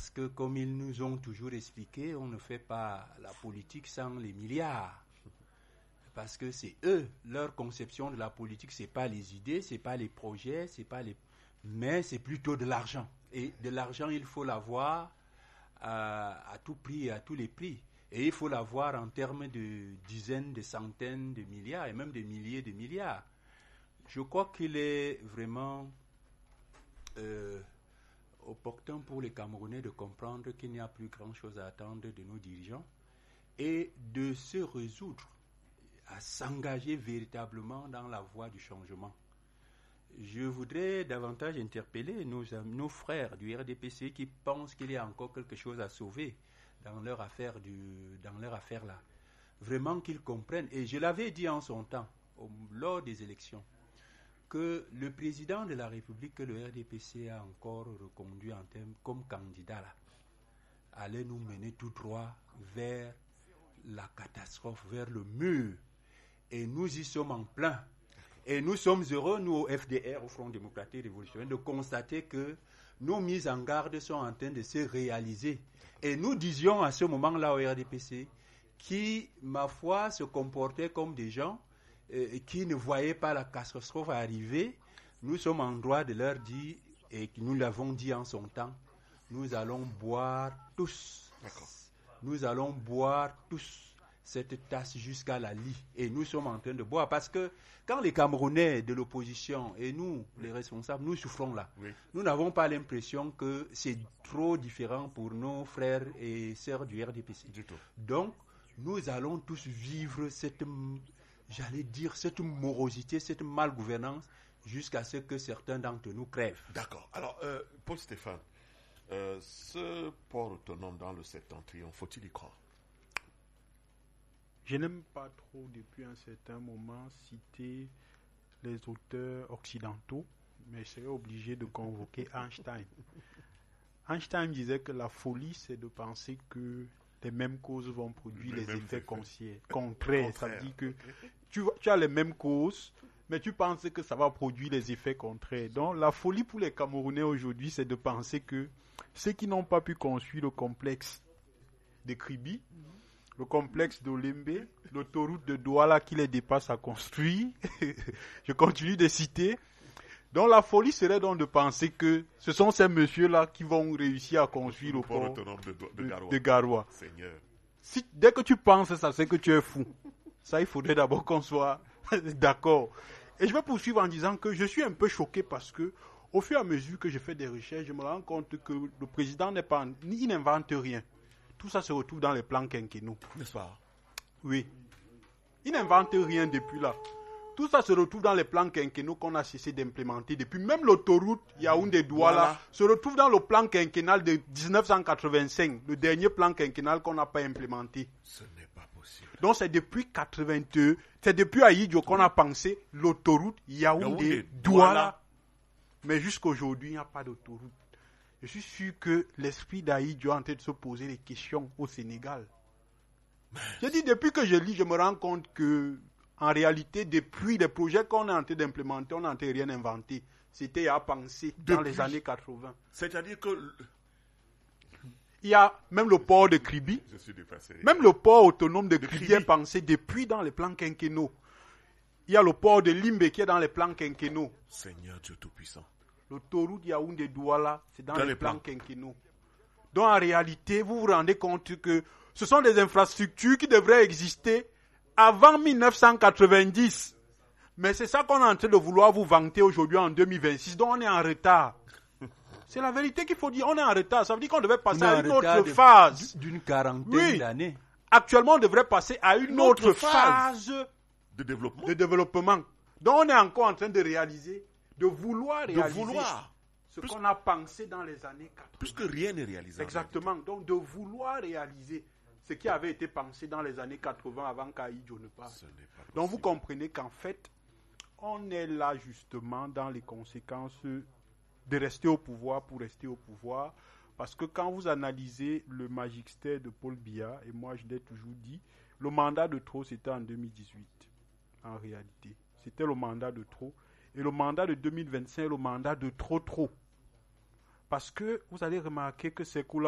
Parce que comme ils nous ont toujours expliqué, on ne fait pas la politique sans les milliards. Parce que c'est eux, leur conception de la politique, c'est pas les idées, c'est pas les projets, mais c'est plutôt de l'argent. Et de l'argent, il faut l'avoir à tout prix, à tous les prix. Et il faut l'avoir en termes de dizaines, de centaines de milliards et même de milliers de milliards. Je crois qu'il est vraiment opportun pour les Camerounais de comprendre qu'il n'y a plus grand-chose à attendre de nos dirigeants et de se résoudre à s'engager véritablement dans la voie du changement. Je voudrais davantage interpeller nos frères du RDPC qui pensent qu'il y a encore quelque chose à sauver dans leur affaire là. Vraiment qu'ils comprennent. Et je l'avais dit en son temps, lors des élections, que le président de la République que le RDPC a encore reconduit en termes comme candidat là, allait nous mener tout droit vers la catastrophe, vers le mur. Et nous y sommes en plein. Et nous sommes heureux, nous au FDR, au Front démocratique révolutionnaire, de constater que nos mises en garde sont en train de se réaliser. Et nous disions à ce moment-là au RDPC qui, ma foi, se comportaient comme des gens qui ne voyaient pas la catastrophe arriver. Nous sommes en droit de leur dire, et nous l'avons dit en son temps, nous allons boire tous. D'accord. Nous allons boire tous cette tasse jusqu'à la lie. Et nous sommes en train de boire. Parce que quand les Camerounais de l'opposition et nous, les responsables, nous souffrons là, nous n'avons pas l'impression que c'est trop différent pour nos frères et sœurs du RDPC. Du tout. Donc, nous allons tous vivre cette morosité, cette malgouvernance, jusqu'à ce que certains d'entre nous crèvent. D'accord. Alors, Paul Stéphane, ce port autonome dans le septentrion, faut-il y croire? Je n'aime pas trop, depuis un certain moment, citer les auteurs occidentaux, mais je serais obligé de convoquer Einstein. Einstein disait que la folie, c'est de penser que les mêmes causes vont produire les effets contraires. Ça veut dire que tu as les mêmes causes, mais tu penses que ça va produire les effets contraires. Donc, la folie pour les Camerounais aujourd'hui, c'est de penser que ceux qui n'ont pas pu construire le complexe de Kribi, le complexe d'Olembe, l'autoroute de Douala qui les dépasse à construire, je continue de citer. Donc la folie serait donc de penser que ce sont ces messieurs-là qui vont réussir à construire le port autonome de Garoua. Seigneur. Dès que tu penses ça, c'est que tu es fou. Ça, il faudrait d'abord qu'on soit d'accord. Et je vais poursuivre en disant que je suis un peu choqué parce que, au fur et à mesure que je fais des recherches, je me rends compte que le président il n'invente rien. Tout ça se retrouve dans les plans quinquennaux. N'est-ce pas? Oui. Il n'invente rien depuis là. Tout ça se retrouve dans les plans quinquennaux qu'on a cessé d'implémenter. Depuis même l'autoroute Yaoundé-Douala se retrouve dans le plan quinquennal de 1985, le dernier plan quinquennal qu'on n'a pas implémenté. Ce n'est pas possible. Donc c'est depuis 82, c'est depuis Aïdjo qu'on a pensé l'autoroute Yaoundé-Douala. Mais jusqu'aujourd'hui, il n'y a pas d'autoroute. Je suis sûr que l'esprit d'Aïdjo est en train de se poser des questions au Sénégal. Je dis, depuis que je lis, je me rends compte que, en réalité, depuis les projets qu'on est en train d'implémenter, on n'a rien inventé. C'était à penser dans les années 80. C'est-à-dire que... Il y a même le port de Kribi. Je suis dépassé. Même le port autonome de Kribi est pensé depuis dans les plans quinquennaux. Il y a le port de Limbe qui est dans les plans quinquennaux. Seigneur Dieu Tout-Puissant. L'autoroute Yaoundé-Douala, c'est dans les plans quinquennaux. Donc en réalité, vous vous rendez compte que ce sont des infrastructures qui devraient exister avant 1990. Mais c'est ça qu'on est en train de vouloir vous vanter aujourd'hui en 2026. Donc on est en retard. C'est la vérité qu'il faut dire. On est en retard. Ça veut dire qu'on devait passer à une autre phase. D'une quarantaine d'années. Actuellement, on devrait passer à une autre phase de développement. Donc on est encore en train de réaliser. De vouloir ce qu'on a pensé dans les années 80. Puisque rien n'est réalisé. Exactement. Donc de vouloir réaliser ce qui avait été pensé dans les années 80 avant qu'Aïdjo ne parte. Donc vous comprenez qu'en fait, on est là justement dans les conséquences de rester au pouvoir pour rester au pouvoir. Parce que quand vous analysez le magistère de Paul Biya, et moi je l'ai toujours dit, le mandat de trop c'était en 2018. En réalité. C'était le mandat de trop. Et le mandat de 2025 est le mandat de trop. Parce que vous allez remarquer que ces couleurs